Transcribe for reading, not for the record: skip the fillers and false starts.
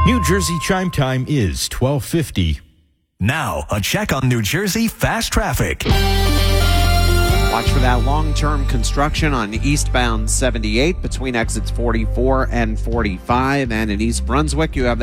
New Jersey chime time is 12:50. Now, a check on New Jersey fast traffic. Watch for that long-term construction on eastbound 78 between exits 44 and 45. And in East Brunswick, you have that